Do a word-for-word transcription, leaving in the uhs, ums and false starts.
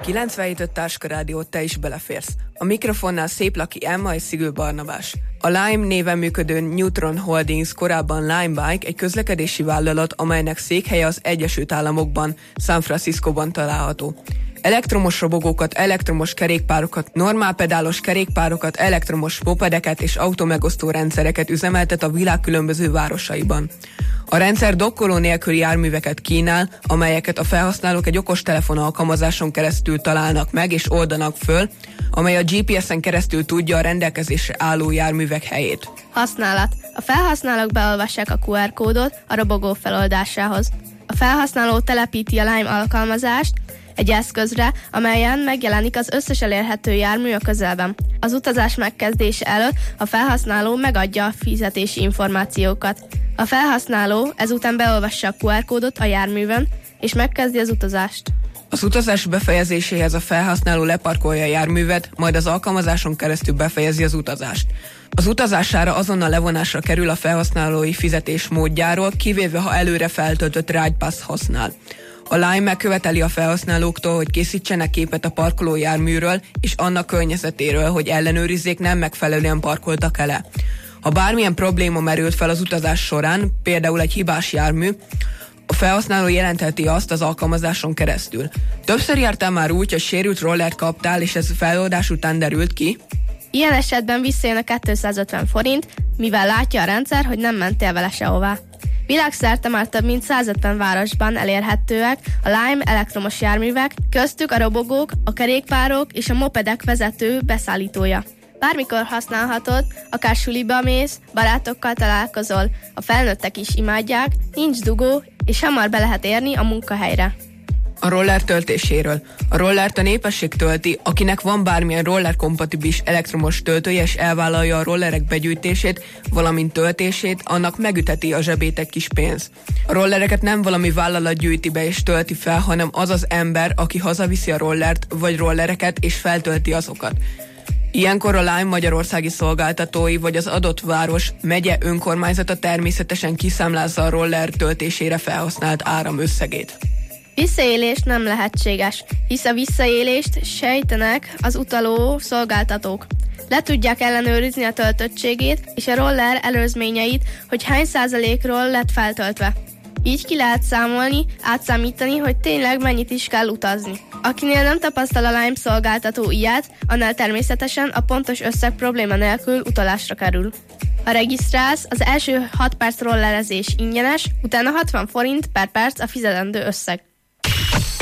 kilencvenhét öt Táska Rádió, te is beleférsz. A mikrofonnál Széplaki Emma és Szigő Barnabás. A Lime néven működő Neutron Holdings, korábban Lime Bike, egy közlekedési vállalat, amelynek székhelye az Egyesült Államokban, San Franciscóban található. Elektromos robogókat, elektromos kerékpárokat, normál pedálos kerékpárokat, elektromos mopedeket és automegosztó rendszereket üzemeltet a világ különböző városaiban. A rendszer dokkoló nélküli járműveket kínál, amelyeket a felhasználók egy okostelefon alkalmazáson keresztül találnak meg és oldanak föl, amely a gé pé es-en keresztül tudja a rendelkezésre álló járművek helyét. Használat. A felhasználók beolvassák a kú er kódot a robogó feloldásához. A felhasználó telepíti a Lime alkalmazást egy eszközre, amelyen megjelenik az összes elérhető jármű a közelben. Az utazás megkezdése előtt a felhasználó megadja a fizetési információkat. A felhasználó ezután beolvassa a kú er kódot a járművön, és megkezdi az utazást. Az utazás befejezéséhez a felhasználó leparkolja a járművet, majd az alkalmazáson keresztül befejezi az utazást. Az utazására azonnal levonásra kerül a felhasználói fizetés módjáról, kivéve ha előre feltöltött Ride Pass használ. A Lime megköveteli a felhasználóktól, hogy készítsenek képet a parkoló járműről és annak környezetéről, hogy ellenőrizzék, nem megfelelően parkoltak-e. Ha bármilyen probléma merült fel az utazás során, például egy hibás jármű, a felhasználó jelentheti azt az alkalmazáson keresztül. Többször jártál már úgy, hogy sérült rollert kaptál, és ez feloldás után derült ki? Ilyen esetben visszajön a kétszázötven forint, mivel látja a rendszer, hogy nem mentél vele sehová. Világszerte már több mint százötven városban elérhetőek a Lime elektromos járművek, köztük a robogók, a kerékpárok és a mopedek vezető beszállítója. Bármikor használhatod, akár suliba mész, barátokkal találkozol, a felnőttek is imádják, nincs dugó, és hamar be lehet érni a munkahelyre. A roller töltéséről. A rollert a népesség tölti, akinek van bármilyen roller-kompatibilis elektromos töltője, és elvállalja a rollerek begyűjtését, valamint töltését, annak megüteti a zsebét egy kis pénz. A rollereket nem valami vállalat gyűjti be és tölti fel, hanem az az ember, aki hazaviszi a rollert vagy rollereket és feltölti azokat. Ilyenkor a Lime magyarországi szolgáltatói vagy az adott város, megye önkormányzata természetesen kiszámlázza a roller töltésére felhasznált áram összegét. Visszaélés nem lehetséges, hisz a visszaélést sejtenek az utaló szolgáltatók. Le tudják ellenőrizni a töltöttségét és a roller előzményeit, hogy hány százalékról lett feltöltve. Így ki lehet számolni, átszámítani, hogy tényleg mennyit is kell utazni. Akinél nem tapasztal a Lime szolgáltató ilyet, annál természetesen a pontos összeg probléma nélkül utalásra kerül. Ha regisztrálsz, az első hat perc rollerezés ingyenes, utána hatvan forint per perc a fizetendő összeg.